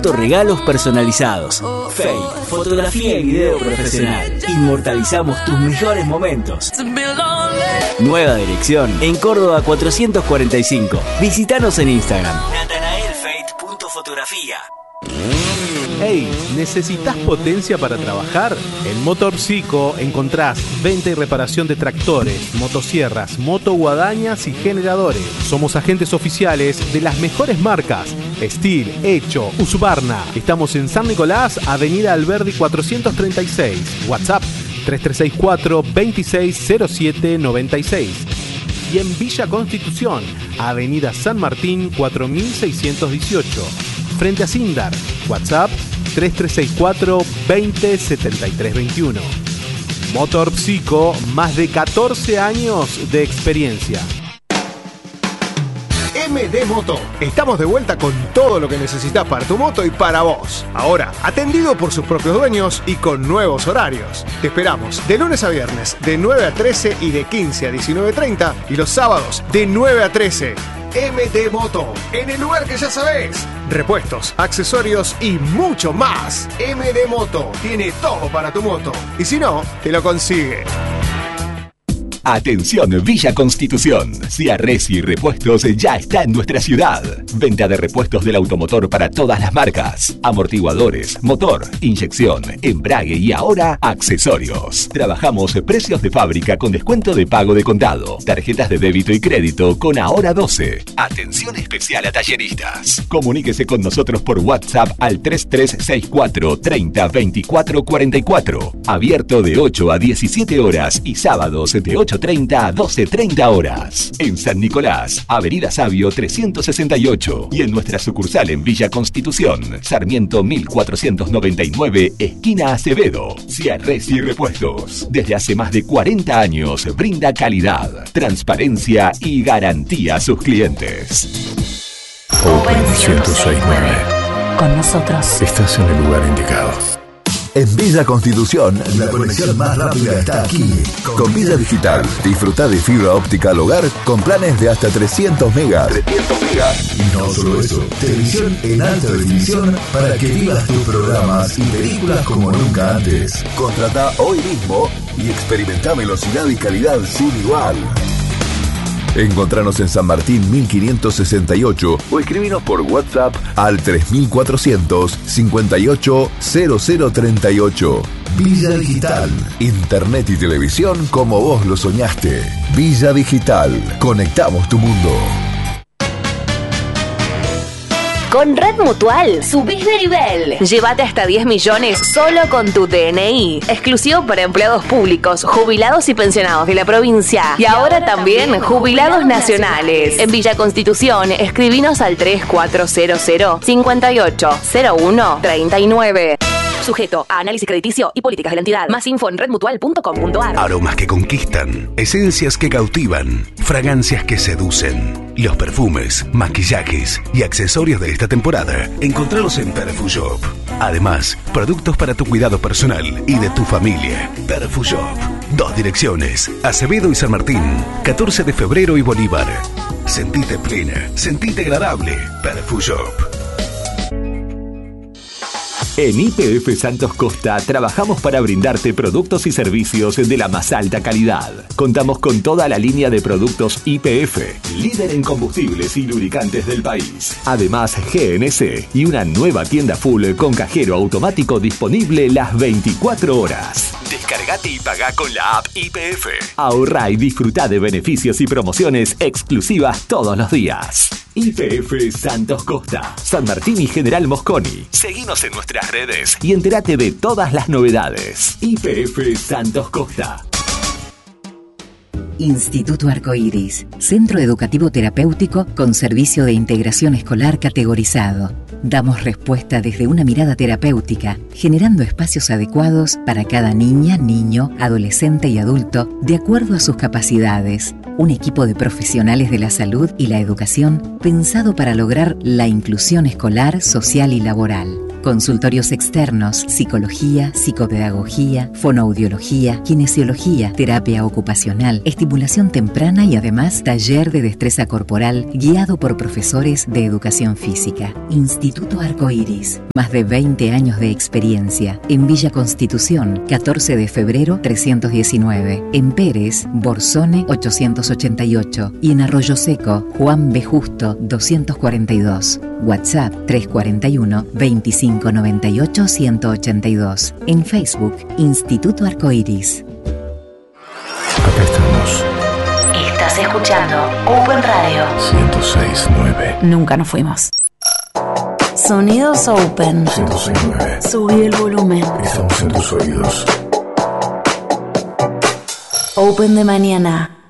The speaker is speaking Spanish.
Fotorregalos personalizados. Fade, fotografía y video profesional. Inmortalizamos tus mejores momentos. Nueva dirección en Córdoba 445. Visítanos en Instagram. natanaelfade.fotografía. Hey, ¿necesitas potencia para trabajar? En Motor Psico encontrás venta y reparación de tractores, motosierras, motoguadañas y generadores. Somos agentes oficiales de las mejores marcas: Steel, Hecho, Husqvarna. Estamos en San Nicolás, Avenida Alberdi 436. WhatsApp 3364 260796. Y en Villa Constitución, Avenida San Martín 4618. Frente a Sindar, WhatsApp 3364 207321. Motor Psico, más de 14 años de experiencia. MD Moto. Estamos de vuelta con todo lo que necesitas para tu moto y para vos. Ahora, atendido por sus propios dueños y con nuevos horarios. Te esperamos de lunes a viernes de 9 a 13 y de 15 a 19:30 y los sábados de 9 a 13. MD Moto, en el lugar que ya sabés. Repuestos, accesorios y mucho más. MD Moto tiene todo para tu moto. Y si no, te lo consigue. Atención Villa Constitución, Ciarresi Repuestos ya está en nuestra ciudad. Venta de repuestos del automotor para todas las marcas: amortiguadores, motor, inyección, embrague y ahora accesorios. Trabajamos precios de fábrica con descuento de pago de contado, tarjetas de débito y crédito con Ahora 12. Atención especial a talleristas. Comuníquese con nosotros por WhatsApp al 3364 30 24 44. Abierto de 8 a 17 horas y sábados de 8:30 a 12:30 horas. En San Nicolás, Avenida Sabio 368. Y en nuestra sucursal en Villa Constitución, Sarmiento 1499, esquina Acevedo. Ciarresi Repuestos. Desde hace más de 40 años brinda calidad, transparencia y garantía a sus clientes. Open 1069. Con nosotros Estás en el lugar indicado. En Villa Constitución, la conexión más rápida está aquí. Con Villa Digital, disfruta de fibra óptica al hogar con planes de hasta 300 megas. Y no solo eso, televisión en alta definición para que vivas tus programas y películas como nunca antes. Contrata hoy mismo y experimenta velocidad y calidad sin igual. Encontranos en San Martín 1568 o escribinos por WhatsApp al 3400 58 0038. Villa Digital, internet y televisión como vos lo soñaste. Villa Digital, conectamos tu mundo. Con Red Mutual, subís de nivel. Llévate hasta 10 millones solo con tu DNI. Exclusivo para empleados públicos, jubilados y pensionados de la provincia. Y ahora también jubilados nacionales. En Villa Constitución, escribinos al 3400 58 01 39. Sujeto a análisis crediticio y políticas de la entidad. Más info en redmutual.com.ar. Aromas que conquistan, esencias que cautivan, fragancias que seducen. Los perfumes, maquillajes y accesorios de esta temporada, encontralos en Perfushop. Además, productos para tu cuidado personal y de tu familia. Perfushop. 2 direcciones: Acevedo y San Martín, 14 de febrero y Bolívar. Sentite plena, sentite agradable. Perfushop. En YPF Santos Costa trabajamos para brindarte productos y servicios de la más alta calidad. Contamos con toda la línea de productos YPF, líder en combustibles y lubricantes del país. Además, GNC y una nueva tienda full con cajero automático disponible las 24 horas. Descargate y pagá con la app YPF. Ahorrá y disfrutá de beneficios y promociones exclusivas todos los días. YPF Santos Costa, San Martín y General Mosconi. Seguinos en nuestras redes y entérate de todas las novedades. YPF Santos Costa. Instituto Arcoíris, Centro Educativo Terapéutico con servicio de integración escolar categorizado. Damos respuesta desde una mirada terapéutica, generando espacios adecuados para cada niña, niño, adolescente y adulto, de acuerdo a sus capacidades. Un equipo de profesionales de la salud y la educación pensado para lograr la inclusión escolar, social y laboral. consultorios externos, psicología, psicopedagogía, fonoaudiología, kinesiología, terapia ocupacional, estimulación temprana y además taller de destreza corporal guiado por profesores de educación física. Instituto Arcoíris, más de 20 años de experiencia. En Villa Constitución, 14 de febrero 319. En Pérez, Borsone 888. Y en Arroyo Seco, Juan B. Justo 242. WhatsApp 341 2598 182. En Facebook, Instituto Arcoíris. Acá estamos. Estás escuchando Open Radio 106.9. Nunca nos fuimos. Sonidos Open. 106.9. Subí el volumen. Estamos en tus oídos. Open de mañana.